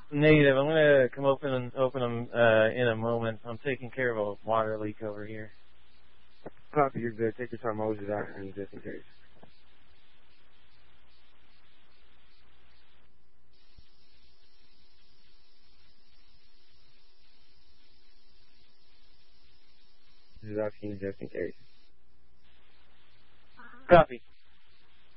Negative. I'm gonna come open them in a moment. I'm taking care of a water leak over here. Copy, you're good. Take your time, hose it out, and just in case. Just asking you just in case. Copy.